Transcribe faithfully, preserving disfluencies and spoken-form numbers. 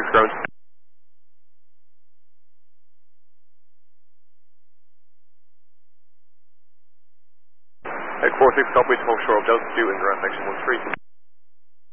ground. Egg four six, copy, to shore of Delta two in ground section one three.